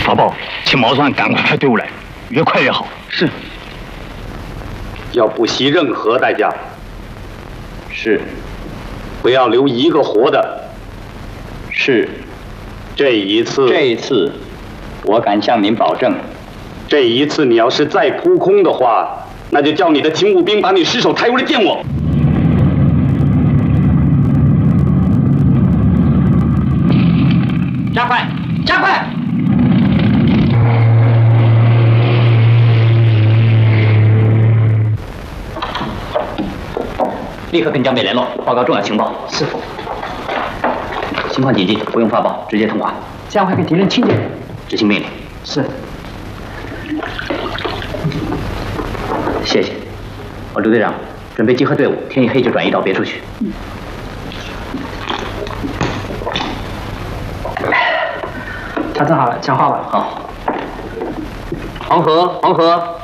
法宝，请毛算赶快派队伍来，越快越好。 是。 要不惜任何代价。 是。 不要留一个活的。 是。 这一次， 我敢向您保证， 这一次你要是再扑空的话，那就叫你的勤务兵把你尸首抬回来见我。 加快，加快！立刻跟江北联络，报告重要情报。 是。 情况紧急，不用发报，直接通话。 这样会给敌人听见。 执行命令。 是。 谢谢。刘队长，准备集合队伍，天一黑就转移到别处去。 调整好了，讲话吧。 好。 黄河。